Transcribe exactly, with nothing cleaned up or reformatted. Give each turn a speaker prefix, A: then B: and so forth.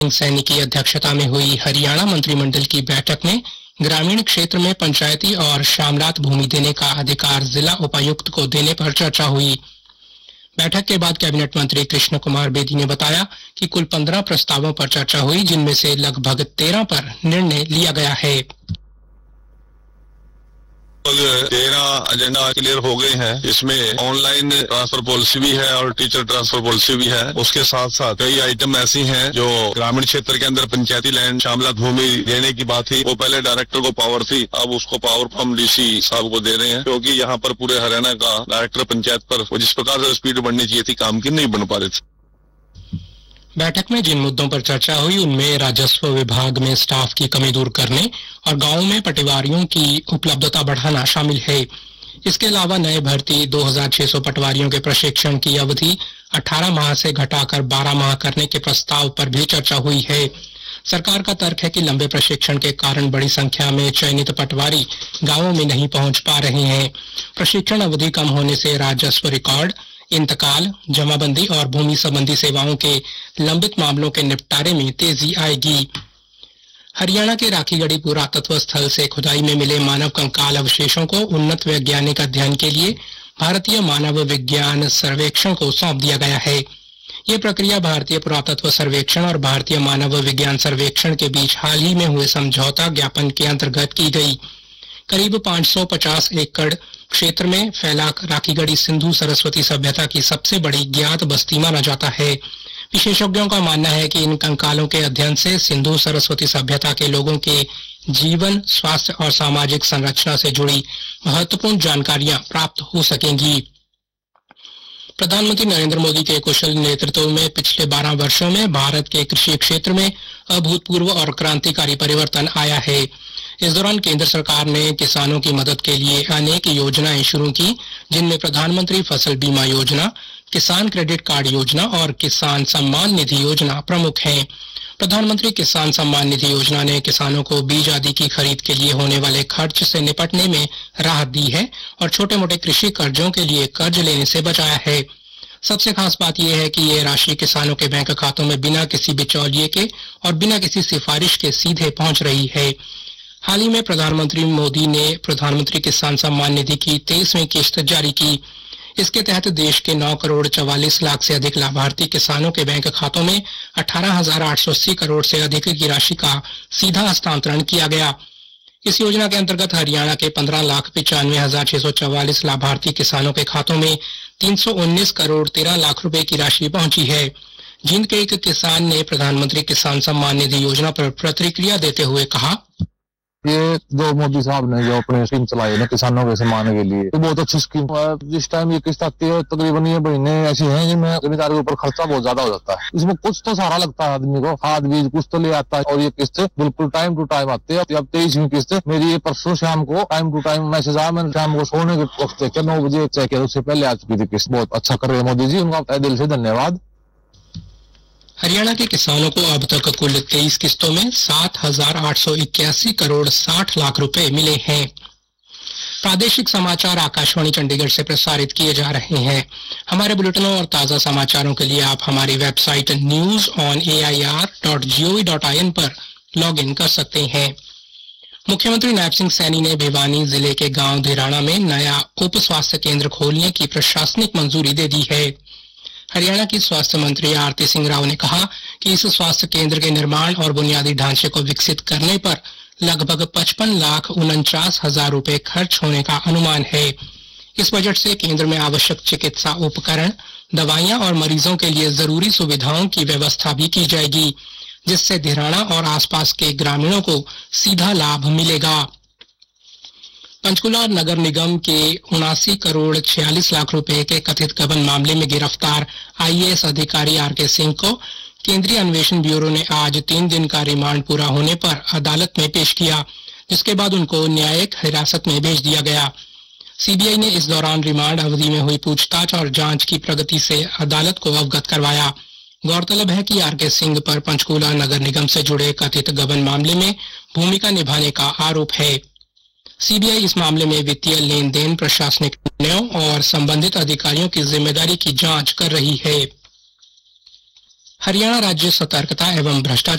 A: सैनी की अध्यक्षता में हुई हरियाणा मंत्रिमंडल की बैठक में ग्रामीण क्षेत्र में पंचायती और शामलात भूमि देने का अधिकार जिला उपायुक्त को देने पर चर्चा हुई। बैठक के बाद कैबिनेट मंत्री कृष्ण कुमार बेदी ने बताया कि कुल पंद्रह प्रस्तावों पर चर्चा हुई, जिनमें से लगभग तेरह पर निर्णय लिया गया है।
B: तेरह एजेंडा क्लियर हो गए हैं। इसमें ऑनलाइन ट्रांसफर पॉलिसी भी है और टीचर ट्रांसफर पॉलिसी भी है। उसके साथ साथ कई आइटम ऐसी हैं जो ग्रामीण क्षेत्र के अंदर पंचायती लैंड शामलात भूमि देने की बात थी, वो पहले डायरेक्टर को पावर थी, अब उसको पावर हम डीसी साहब को दे रहे हैं, क्योंकि यहाँ पर पूरे हरियाणा का डायरेक्टर पंचायत पर जिस प्रकार से स्पीड बढ़नी चाहिए थी काम की नहीं बन पा रही थी।
A: बैठक में जिन मुद्दों पर चर्चा हुई उनमें राजस्व विभाग में स्टाफ की कमी दूर करने और गांवों में पटवारियों की उपलब्धता बढ़ाना शामिल है। इसके अलावा नए भर्ती दो हज़ार छह सौ पटवारियों के प्रशिक्षण की अवधि अठारह माह से घटाकर बारह माह करने के प्रस्ताव पर भी चर्चा हुई है। सरकार का तर्क है कि लंबे प्रशिक्षण के कारण बड़ी संख्या में चयनित पटवारी गांवों में नहीं पहुंच पा रहे हैं। प्रशिक्षण अवधि कम होने से राजस्व रिकॉर्ड, इंतकाल, जमाबंदी और भूमि संबंधी सेवाओं के लंबित मामलों के निपटारे में तेजी आएगी। हरियाणा के राखीगढ़ी पुरातत्व स्थल से खुदाई में मिले मानव कंकाल अवशेषों को उन्नत वैज्ञानिक अध्ययन के लिए भारतीय मानव विज्ञान सर्वेक्षण को सौंप दिया गया है। ये प्रक्रिया भारतीय पुरातत्व सर्वेक्षण और भारतीय मानव विज्ञान सर्वेक्षण के बीच हाल ही में हुए समझौता ज्ञापन के अंतर्गत की गई। करीब पाँच सौ पचास एकड़ क्षेत्र में फैला राखीगढ़ी सिंधु सरस्वती सभ्यता की सबसे बड़ी ज्ञात बस्ती माना जाता है। विशेषज्ञों का मानना है कि इन कंकालों के अध्ययन से सिंधु सरस्वती सभ्यता के लोगों के जीवन, स्वास्थ्य और सामाजिक संरचना से जुड़ी महत्वपूर्ण जानकारियां प्राप्त हो सकेंगी। प्रधानमंत्री नरेंद्र मोदी के कुशल नेतृत्व में पिछले बारह वर्षों में भारत के कृषि क्षेत्र में अभूतपूर्व और क्रांतिकारी परिवर्तन आया है। इस दौरान केंद्र सरकार ने किसानों की मदद के लिए अनेक योजनाएं शुरू की, जिनमें प्रधानमंत्री फसल बीमा योजना, किसान क्रेडिट कार्ड योजना और किसान सम्मान निधि योजना प्रमुख हैं। प्रधानमंत्री किसान सम्मान निधि योजना ने किसानों को बीज आदि की खरीद के लिए होने वाले खर्च से निपटने में राहत दी है और छोटे मोटे कृषि कर्जों के लिए कर्ज लेने से बचाया है। सबसे खास बात यह है कि ये राशि किसानों के बैंक खातों में बिना किसी बिचौलिए के और बिना किसी सिफारिश के सीधे पहुंच रही है। हाल ही में प्रधानमंत्री मोदी ने प्रधानमंत्री किसान सम्मान निधि की तेईसवीं किश्त जारी की। इसके तहत देश के नौ करोड़ चवालीस लाख से अधिक लाभार्थी किसानों के बैंक खातों में अठारह हजार आठ सौ अस्सी करोड़ से अधिक की राशि का सीधा हस्तांतरण किया गया। इस योजना के अंतर्गत हरियाणा के पंद्रह लाख पिचानवे हजार छह सौ चौवालीस लाभार्थी किसानों के खातों में तीन सौ उन्नीस करोड़ तेरह लाख रुपए की राशि पहुंची है। जिन के एक किसान ने प्रधानमंत्री किसान सम्मान निधि योजना पर प्रतिक्रिया देते हुए कहा,
C: ये जो मोदी साहब ने जो अपने स्कीम चलाई है ना किसानों के सम्मान के लिए, तो बहुत अच्छी स्कीम है। जिस टाइम ये किस्त आती है तकरीबन ये महीने ऐसी हैं जिनमें जमींदार के ऊपर खर्चा बहुत ज्यादा हो जाता है। इसमें कुछ तो सहारा लगता है आदमी को, खाद बीज कुछ तो ले आता है और ये किस्त बिल्कुल टाइम टू टाइम आती है। अब तेईसवीं किस्त मेरी ये परसों शाम को टाइम टू टाइम मैसेज आया, मैंने शाम को सोने के वक्त देखा, नौ बजे चेक किया, उससे पहले आ चुकी थी किस्त। बहुत अच्छा कर रहे हैं मोदी जी, उनका तहे दिल से धन्यवाद।
A: हरियाणा के किसानों को अब तक कुल तेईस किस्तों में सात हजार आठ सौ इक्यासी करोड़ साठ लाख रुपए मिले हैं। प्रादेशिक समाचार आकाशवाणी चंडीगढ़ से प्रसारित किए जा रहे हैं। हमारे बुलेटिनों और ताजा समाचारों के लिए आप हमारी website news on A I R dot G O V dot I N पर लॉग इन कर सकते हैं। मुख्यमंत्री नायब सिंह सैनी ने भिवानी जिले के गांव धिराणा में नया उप स्वास्थ्य केंद्र खोलने की प्रशासनिक मंजूरी दे दी है। हरियाणा की स्वास्थ्य मंत्री आरती सिंह राव ने कहा कि इस स्वास्थ्य केंद्र के निर्माण और बुनियादी ढांचे को विकसित करने पर लगभग पचपन लाख उनचास हजार रुपए खर्च होने का अनुमान है। इस बजट से केंद्र में आवश्यक चिकित्सा उपकरण, दवाइयां और मरीजों के लिए जरूरी सुविधाओं की व्यवस्था भी की जाएगी, जिससे धिराणा और आसपास के ग्रामीणों को सीधा लाभ मिलेगा। पंचकुला नगर निगम के उनासी करोड़ छियालीस लाख रुपए के कथित गबन मामले में गिरफ्तार आई ए एस अधिकारी आर के सिंह को केंद्रीय अन्वेषण ब्यूरो ने आज तीन दिन का रिमांड पूरा होने पर अदालत में पेश किया, जिसके बाद उनको न्यायिक हिरासत में भेज दिया गया। सी बी आई ने इस दौरान रिमांड अवधि में हुई पूछताछ और जांच की प्रगति से अदालत को अवगत करवाया। गौरतलब है कि आर के सिंह पर पंचकुला नगर निगम से जुड़े कथित गबन मामले में भूमिका निभाने का आरोप है। सी बी आई इस मामले में वित्तीय लेन देन, प्रशासनिक निर्णयों और संबंधित अधिकारियों की जिम्मेदारी की जांच कर रही है। हरियाणा राज्य सतर्कता एवं भ्रष्टाचार